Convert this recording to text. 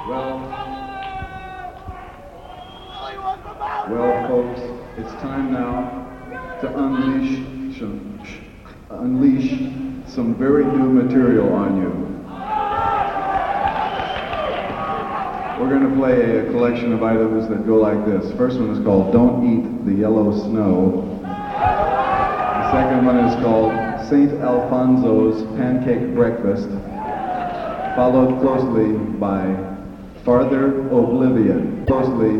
Well, folks, it's time now to unleash some very new material on you. We're going to play a collection of items that go like this. First one is called Don't Eat the Yellow Snow. The second one is called St. Alfonso's Pancake Breakfast, followed closely by Farther Oblivion.